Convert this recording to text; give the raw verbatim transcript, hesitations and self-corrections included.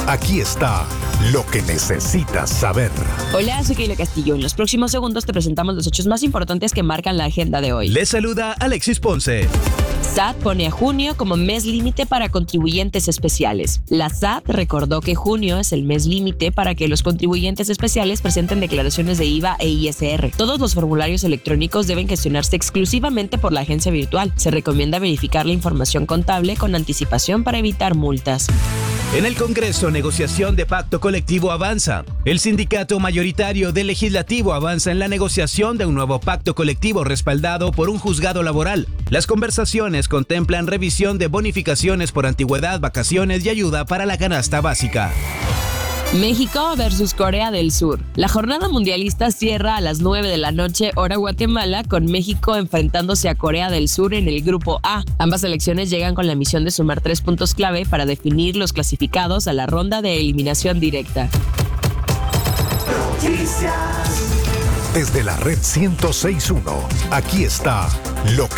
Aquí está lo que necesitas saber. Hola, soy Keila Castillo. En los próximos segundos te presentamos los hechos más importantes que marcan la agenda de hoy. Les saluda Alexis Ponce. S A T pone a junio como mes límite para contribuyentes especiales. La S A T recordó que junio es el mes límite para que los contribuyentes especiales presenten declaraciones de I V A e I S R. Todos los formularios electrónicos deben gestionarse exclusivamente por la agencia virtual. Se recomienda verificar la información contable con anticipación para evitar multas. En el Congreso, negociación de pacto colectivo avanza. El sindicato mayoritario del Legislativo avanza en la negociación de un nuevo pacto colectivo respaldado por un juzgado laboral. Las conversaciones contemplan revisión de bonificaciones por antigüedad, vacaciones y ayuda para la canasta básica. México versus Corea del Sur. La jornada mundialista cierra a las nueve de la noche, hora Guatemala, con México enfrentándose a Corea del Sur en el grupo A. Ambas selecciones llegan con la misión de sumar tres puntos clave para definir los clasificados a la ronda de eliminación directa. Desde la red ciento seis punto uno, aquí está lo que